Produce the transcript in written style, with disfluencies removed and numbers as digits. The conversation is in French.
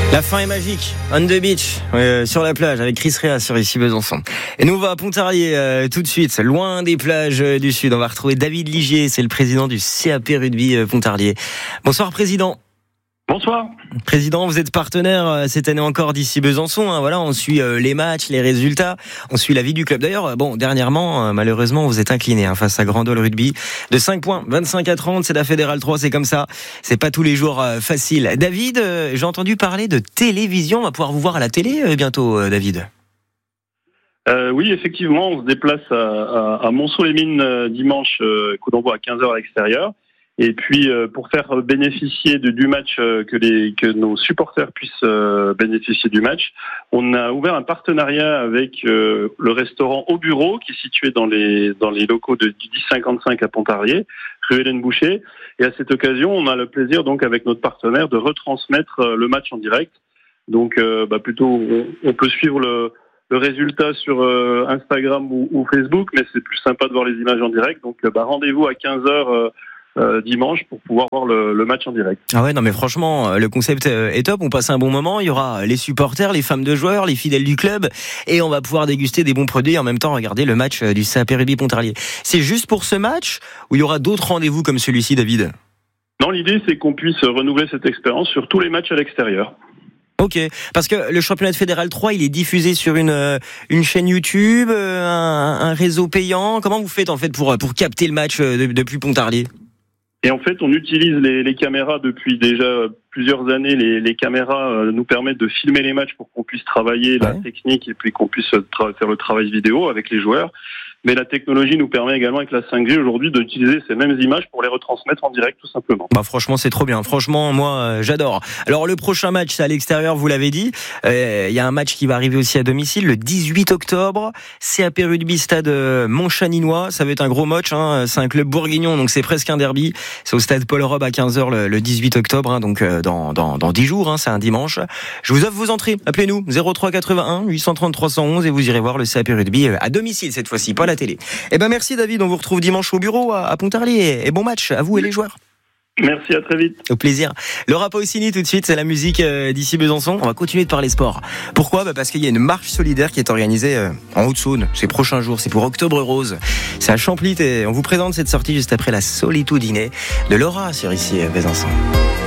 La fin est magique, on the beach, sur la plage avec Chris Rea sur ici Besançon. Et nous on va à Pontarlier tout de suite, loin des plages du sud. On va retrouver David Ligier, c'est le président du CAP Rugby Pontarlier. Bonsoir président. Bonsoir. Président, vous êtes partenaire cette année encore d'ici Besançon. Voilà, on suit les matchs, les résultats, on suit la vie du club. D'ailleurs, dernièrement, malheureusement, vous êtes incliné face à Grandol Rugby de 5 points, 25-30. C'est la Fédérale 3, c'est comme ça. C'est pas tous les jours facile. David, j'ai entendu parler de télévision. On va pouvoir vous voir à la télé bientôt, David. Oui, effectivement, on se déplace à Monceau-les-Mines dimanche, coup d'envoi à 15h à l'extérieur. Et puis pour faire bénéficier du match, que nos supporters puissent bénéficier du match, on a ouvert un partenariat avec le restaurant Au Bureau qui est situé dans les locaux du 1055 à Pontarlier, rue Hélène Boucher. Et à cette occasion, on a le plaisir donc avec notre partenaire de retransmettre le match en direct. Donc plutôt on peut suivre le résultat sur Instagram ou Facebook, mais c'est plus sympa de voir les images en direct. Donc rendez-vous à 15h dimanche pour pouvoir voir le match en direct. Ah ouais, non mais franchement, le concept est top, on passe un bon moment, il y aura les supporters, les femmes de joueurs, les fidèles du club, et on va pouvoir déguster des bons produits et en même temps regarder le match du CAP Rugby Pontarlier. C'est juste pour ce match ou il y aura d'autres rendez-vous comme celui-ci, David ? Non, l'idée c'est qu'on puisse renouveler cette expérience sur tous les matchs à l'extérieur. Ok, parce que le championnat de Fédéral 3, il est diffusé sur une chaîne YouTube, un réseau payant. Comment vous faites en fait pour capter le match depuis Pontarlier ? Et en fait, on utilise les caméras depuis déjà plusieurs années. Les caméras nous permettent de filmer les matchs pour qu'on puisse travailler la technique et puis qu'on puisse faire le travail vidéo avec les joueurs. Mais la technologie nous permet également avec la 5G aujourd'hui d'utiliser ces mêmes images pour les retransmettre en direct tout simplement. Franchement, c'est trop bien. Franchement, moi, j'adore. Alors, le prochain match, c'est à l'extérieur, vous l'avez dit. Il y a un match qui va arriver aussi à domicile le 18 octobre. CAP Rugby Stade Montchaninois. Ça va être un gros match. C'est un club bourguignon, donc c'est presque un derby. C'est au stade Paul Robe à 15h le 18 octobre. Donc, dans 10 jours, c'est un dimanche. Je vous offre vos entrées. Appelez-nous 03 81 830 311 et vous irez voir le CAP Rugby à domicile cette fois-ci, pas la télé. Merci David, on vous retrouve dimanche au bureau à Pontarlier et bon match à vous et les joueurs. Merci, à très vite. Au plaisir. Laura Pausini tout de suite, c'est la musique d'ici Besançon. On va continuer de parler sport. Pourquoi ? Parce qu'il y a une marche solidaire qui est organisée en Haute-Saône ces prochains jours. C'est pour Octobre Rose. C'est à Champlit et on vous présente cette sortie juste après la Solitudine de Laura sur ici Besançon.